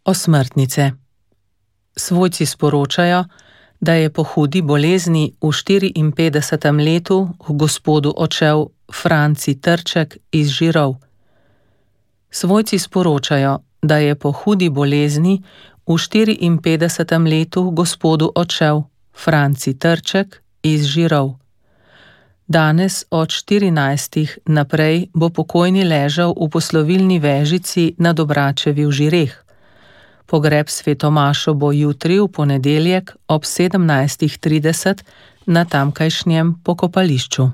Osmrtnice. Svojci sporočajo, da je po hudi bolezni v 54. letu k Gospodu odšel Franci Trček iz Žirov. Svojci sporočajo, da je po hudi bolezni v 54. letu k Gospodu odšel Franci Trček iz Žirov. Danes od 14. naprej bo pokojni ležal v poslovilni vežici na Dobračevi v Žireh. Pogreb svetomašo bo jutri v ponedeljek ob 17:30 na tamkajšnjem pokopališču.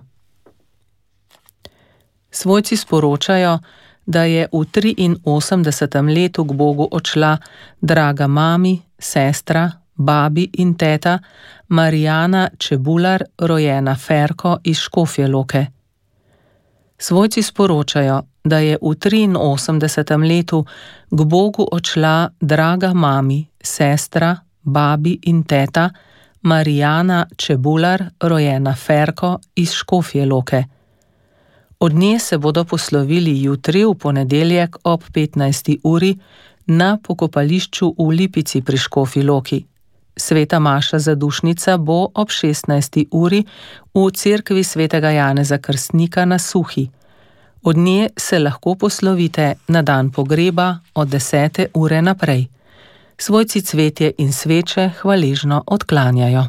Svojci sporočajo, da je v 83. letu k Bogu odšla draga mami, sestra, babi in teta Marijana Čebular, rojena Ferko iz Škofje Loke. Svojci sporočajo, da je v 83. letu k Bogu odšla draga mami, sestra, babi in teta Marijana Čebular, rojena Ferko iz Škofje Loke. Od nje se bodo poslovili jutri v ponedeljek ob 15. uri na pokopališču v Lipici pri Škofji Loki. Sveta maša zadušnica bo ob 16. uri v cerkvi svetega Janeza Krstnika na Suhi. Od nje se lahko poslovite na dan pogreba od 10. ure naprej. Svojci cvetje in sveče hvaležno odklanjajo.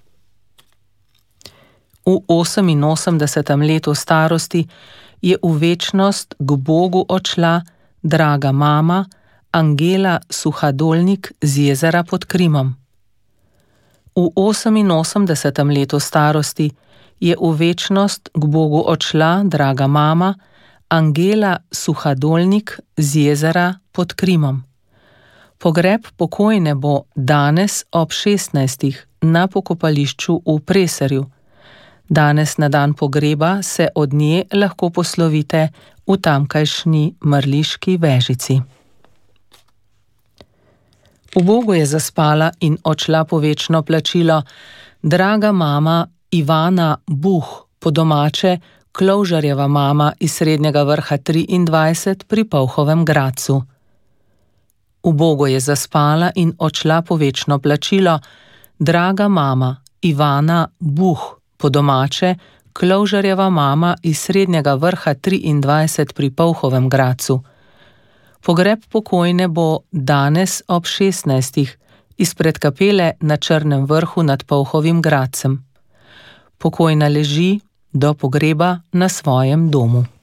V 88. letu starosti je v večnost k Bogu odšla draga mama Angela Suhadolnik z jezera pod Krimom. V 88. letu starosti je v večnost k Bogu odšla draga mama Angela Suhadolnik z jezera pod Krimom. Pogreb pokojne bo danes ob 16. na pokopališču v Preserju. Danes na dan pogreba se od nje lahko poslovite v tamkajšnji mrliški vežici. V Bogu je zaspala in odšla po večno plačilo draga mama Ivana Buh, po domače Klovžarjeva mama iz Srednjega Vrha 23 pri Polhovem Gradcu. V Bogu je zaspala in odšla po večno plačilo draga mama Ivana Buh, po domače Klovžarjeva mama iz Srednjega Vrha 23 pri Polhovem Gradcu. Pogreb pokojne bo danes ob 16. izpred kapele na Črnem Vrhu nad Polhovim Gradcem. Pokojna leži do pogreba na svojem domu.